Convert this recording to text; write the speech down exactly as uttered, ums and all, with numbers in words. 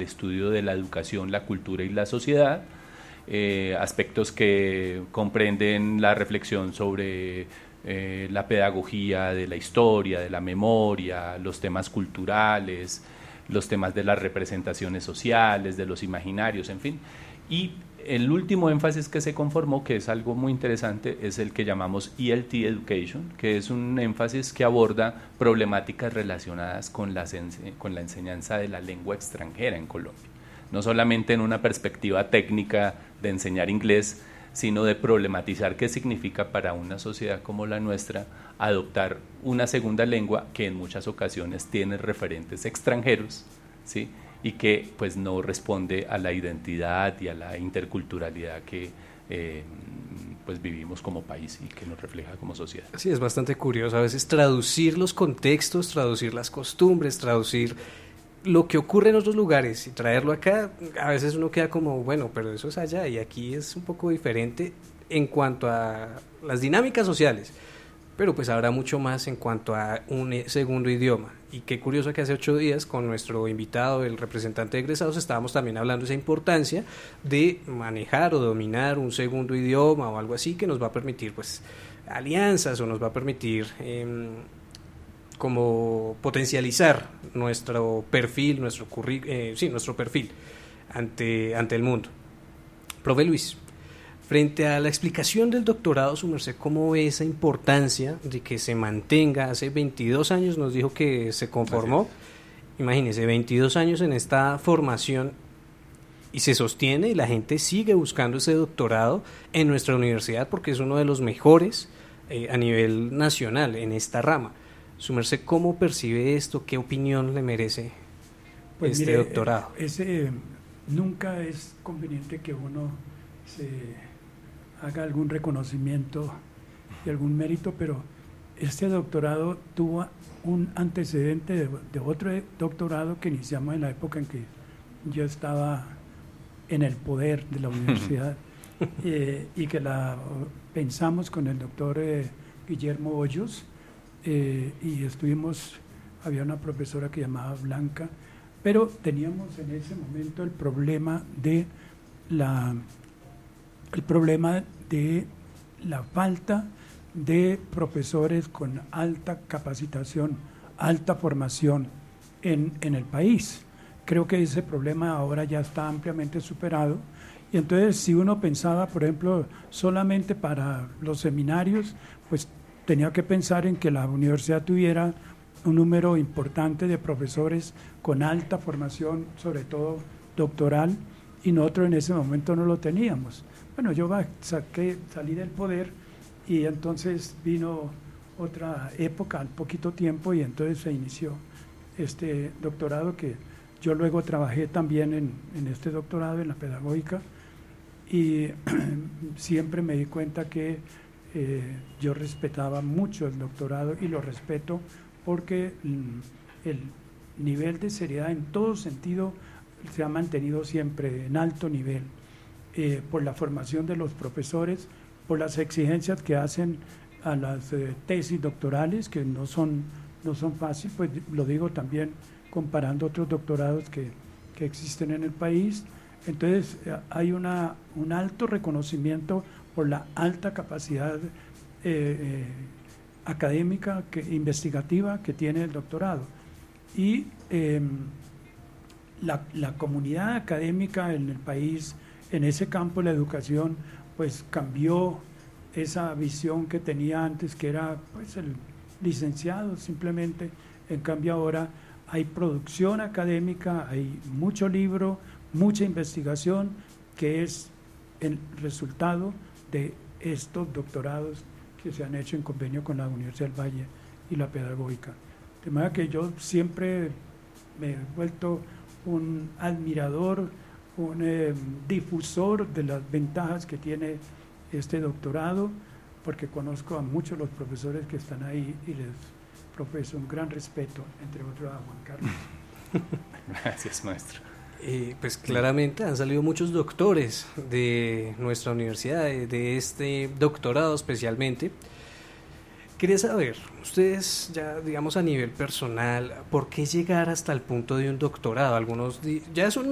al estudio de la educación, la cultura y la sociedad, eh, aspectos que comprenden la reflexión sobre eh, la pedagogía de la historia, de la memoria, los temas culturales, los temas de las representaciones sociales, de los imaginarios, en fin. Y el último énfasis que se conformó, que es algo muy interesante, es el que llamamos E L T Education, que es un énfasis que aborda problemáticas relacionadas con la, con la enseñanza de la lengua extranjera en Colombia. No solamente en una perspectiva técnica de enseñar inglés, sino de problematizar qué significa para una sociedad como la nuestra adoptar una segunda lengua que en muchas ocasiones tiene referentes extranjeros, ¿sí?, y que pues no responde a la identidad y a la interculturalidad que eh, pues vivimos como país y que nos refleja como sociedad. Sí, es bastante curioso a veces traducir los contextos, traducir las costumbres, traducir lo que ocurre en otros lugares y traerlo acá. A veces uno queda como, bueno, pero eso es allá y aquí es un poco diferente en cuanto a las dinámicas sociales, pero pues habrá mucho más en cuanto a un segundo idioma. Y qué curioso que hace ocho días con nuestro invitado, el representante de egresados, estábamos también hablando de esa importancia de manejar o dominar un segundo idioma o algo así que nos va a permitir pues alianzas o nos va a permitir eh, como potencializar nuestro perfil, nuestro currículum, eh, sí, nuestro perfil ante, ante el mundo. Profe Luis, frente a la explicación del doctorado, su merced, ¿cómo ve esa importancia de que se mantenga? Hace veintidós años nos dijo que se conformó. Imagínese, veintidós años en esta formación y se sostiene y la gente sigue buscando ese doctorado en nuestra universidad porque es uno de los mejores eh, a nivel nacional en esta rama. Su merced, ¿cómo percibe esto? ¿Qué opinión le merece pues este mire, doctorado? Ese, nunca es conveniente que uno se haga algún reconocimiento y algún mérito, pero este doctorado tuvo un antecedente de, de otro doctorado que iniciamos en la época en que yo estaba en el poder de la universidad eh, y que la pensamos con el doctor eh, Guillermo Hoyos eh, y estuvimos, había una profesora que llamaba Blanca, pero teníamos en ese momento el problema de la el problema de la falta de profesores con alta capacitación, alta formación en, en el país. Creo que ese problema ahora ya está ampliamente superado y entonces si uno pensaba, por ejemplo, solamente para los seminarios, pues tenía que pensar en que la universidad tuviera un número importante de profesores con alta formación, sobre todo doctoral, y nosotros en ese momento no lo teníamos. Bueno, yo saqué, salí del poder y entonces vino otra época al poquito tiempo y entonces se inició este doctorado que yo luego trabajé también en, en este doctorado en la pedagógica y siempre me di cuenta que eh, yo respetaba mucho el doctorado y lo respeto porque mm, el nivel de seriedad en todo sentido se ha mantenido siempre en alto nivel. Eh, por la formación de los profesores, por las exigencias que hacen a las eh, tesis doctorales, que no son, no son fáciles, pues lo digo también comparando otros doctorados que, que existen en el país. Entonces eh, hay una, un alto reconocimiento por la alta capacidad eh, eh, académica, que, investigativa que tiene el doctorado. Y eh, la, la comunidad académica en el país, en ese campo de la educación, pues cambió esa visión que tenía antes, que era pues el licenciado simplemente. En cambio ahora hay producción académica, hay mucho libro, mucha investigación, que es el resultado de estos doctorados que se han hecho en convenio con la Universidad del Valle y la pedagógica. De manera que yo siempre me he vuelto un admirador, un eh, difusor de las ventajas que tiene este doctorado, porque conozco a muchos de los profesores que están ahí y les profeso un gran respeto, entre otros a Juan Carlos. Gracias, maestro. Eh, pues claramente han salido muchos doctores de nuestra universidad, de, de este doctorado especialmente. Quería saber, ustedes ya digamos a nivel personal, ¿por qué llegar hasta el punto de un doctorado? Algunos ya es un